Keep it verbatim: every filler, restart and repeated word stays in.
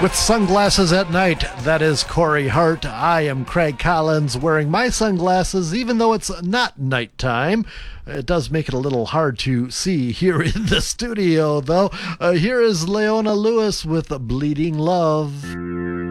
With sunglasses at night, that is Corey Hart. I am Craig Collins, wearing my sunglasses even though it's not nighttime. It does make it a little hard to see here in the studio, though. Uh, here is Leona Lewis with Bleeding Love.